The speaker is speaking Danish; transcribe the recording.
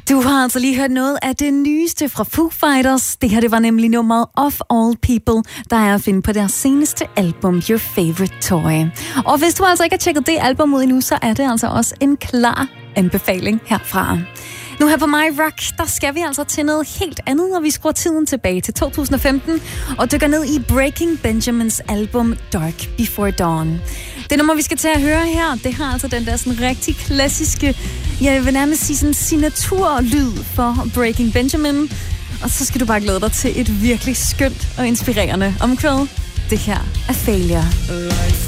Du har altså lige hørt noget af det nyeste fra Foo Fighters. Det her, det var nemlig nummeret Of All People, der er at finde på deres seneste album, Your Favorite Toy. Og hvis du altså ikke har tjekket det album ud endnu, så er det altså også en klar anbefaling herfra. Nu her på My Rock, der skal vi altså til noget helt andet, når vi skruer tiden tilbage til 2015 og dykker ned i Breaking Benjamins album Dark Before Dawn. Det nummer, vi skal til at høre her, det har altså den der sådan rigtig klassiske, jeg vil nærmest sige sådan signaturlyd for Breaking Benjamin. Og så skal du bare glæde dig til et virkelig skønt og inspirerende omkvæd. Det her er Failure.